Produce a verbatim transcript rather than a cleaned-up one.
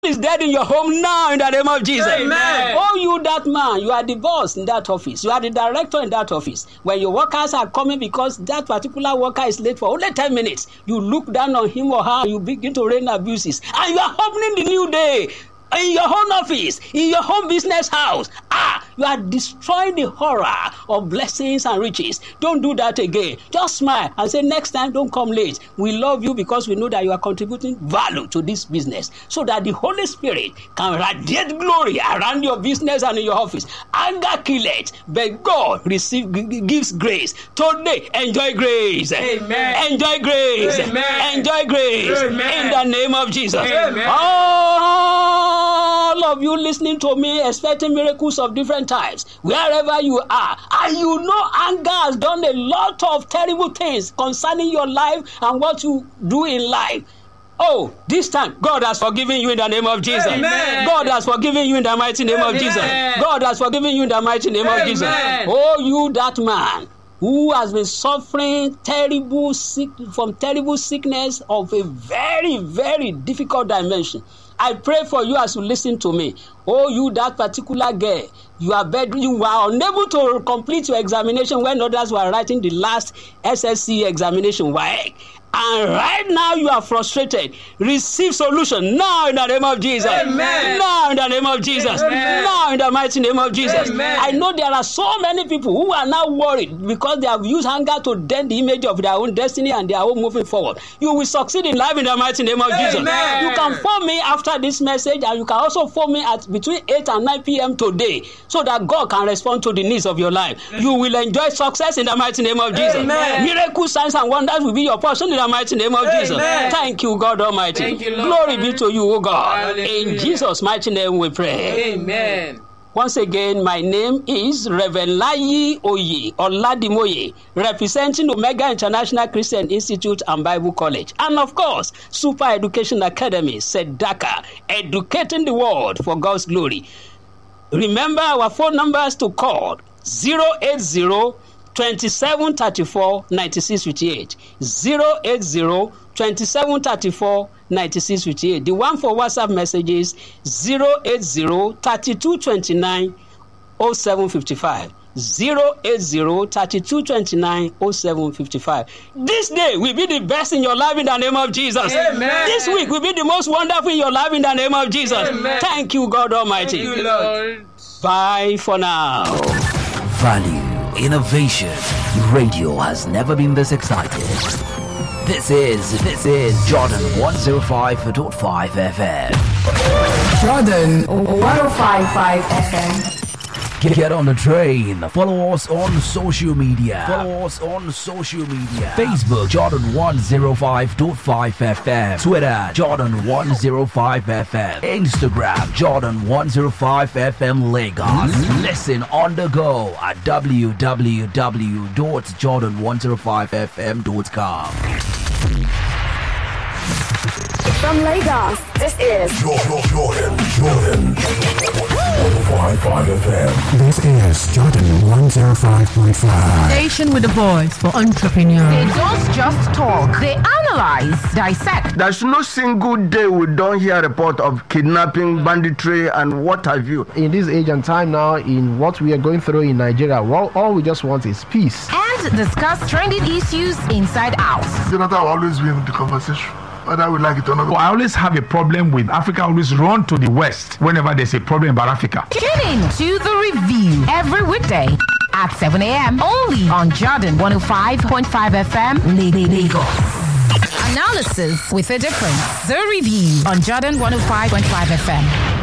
is dead in your home now in the name of Jesus. Amen. Oh, you that man, you are the boss in that office. You are the director in that office. When your workers are coming because that particular worker is late for only ten minutes, you look down on him or her and you begin to rain abuses. And you are opening the new day in your own office, in your home business house. Ah, you are destroying the horror of blessings and riches. Don't do that again. Just smile and say, next time, don't come late. We love you because we know that you are contributing value to this business so that the Holy Spirit can radiate glory around your business and in your office. Anger kill it, but God receive, gives grace. Today, enjoy grace. Amen. Enjoy grace. Amen. Enjoy grace. Amen. In the name of Jesus. Amen. All of you listening to me, expecting miracles of different types, wherever you are, and you know anger has done a lot of terrible things concerning your life and what you do in life. Oh, this time, God has forgiven you in the name of Jesus. Amen. God has forgiven you in the mighty name Amen. of Jesus. God has forgiven you in the mighty name Amen. of Jesus. Oh, you that man who has been suffering terrible sick from terrible sickness of a very, very difficult dimension. I pray for you as you listen to me. Oh, you that particular girl, you are bed, you were unable to complete your examination when others were writing the last S S C examination. Why? And right now you are frustrated. Receive solution now in the name of Jesus. Amen. Now in the name of Jesus. Amen. Now in the mighty name of Jesus. Amen. I know there are so many people who are now worried because they have used anger to dent the image of their own destiny and their own moving forward. You will succeed in life in the mighty name of Jesus. Amen. You can phone me after this message, and you can also phone me at between eight and nine p.m. today so that God can respond to the needs of your life. You will enjoy success in the mighty name of Jesus. Amen. Miracles, signs, and wonders will be your portion in the mighty name of Amen. Jesus. Thank you, God Almighty. Thank you, Lord. Glory be to you, O God. Hallelujah. In Jesus' mighty name we pray. Amen. Once again, my name is Reverend Layi Oye Oladimoye, representing Omega International Christian Institute and Bible College. And of course, Super Education Academy, SEDACA, educating the world for God's glory. Remember our phone numbers to call zero eight zero, twenty-seven thirty-four, ninety-six fifty-eight. zero eight zero, twenty-seven thirty-four, ninety-six fifty-eight. The one for WhatsApp messages zero eight zero, thirty-two twenty-nine, oh seven fifty-five. zero eight zero, thirty-two twenty-nine, oh seven fifty-five. This day will be the best in your life in the name of Jesus. Amen. This week will be the most wonderful in your life in the name of Jesus. Amen. Thank you, God Almighty. Thank you, Lord. Bye for now. Value, innovation. Radio has never been this excited. This is, this is Jordan one oh five point five F M. Jordan one oh five point five F M. Get on the train. Follow us on social media. Follow us on social media. Facebook, Jordan one oh five point five F M. Twitter, Jordan one oh five F M. Instagram, Jordan one oh five F M Lagos. Listen on the go at w w w dot jordan one oh five f m dot com. From Lagos, this is Jordan, Jordan, Jordan. one oh five point five F M. This is Jordan one oh five point five. Station with a voice for entrepreneurs. They don't just talk, they analyze, dissect. There's no single day we don't hear a report of kidnapping, banditry, and what have you. In this age and time now, in what we are going through in Nigeria, well, all we just want is peace. And discuss trending issues inside out. Jonathan will always be in the conversation, whether we like it or not. I always have a problem with Africa always run to the West whenever there's a problem about Africa. Tune in to The Review every weekday at seven a.m. only on Jordan one oh five point five F M, Lagos. Analysis with a difference. The Review on Jordan one oh five point five F M.